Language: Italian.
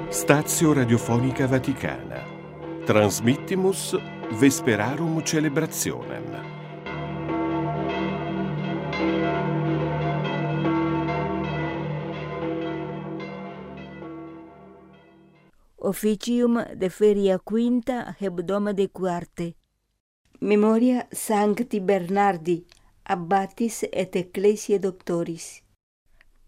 Stazio Radiofonica Vaticana. Transmittimus Vesperarum Celebrationem. Officium de feria quinta hebdoma de quarte. Memoria Sancti Bernardi, abbatis et ecclesiae doctoris.